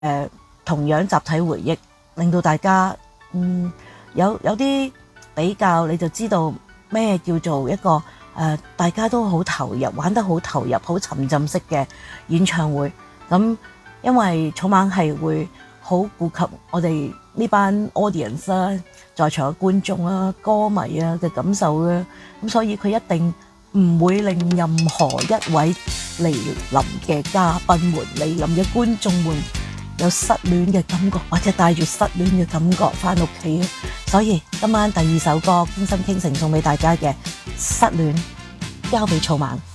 同樣集體回憶，令到大家有啲比較，你就知道咩叫做一個大家都好投入，玩得好投入，好沉浸式嘅演唱會。咁因為草蜢係會好顧及我哋呢班 audience 啦，在場嘅觀眾啦、歌迷啊嘅感受啦，咁所以佢一定唔會令任何一位嚟臨嘅嘉賓們、嚟臨嘅觀眾們有失戀嘅感覺，或者帶住失戀嘅感覺返屋企。所以今晚第二首歌傾心傾城送俾大家嘅《失戀》，交俾草蜢。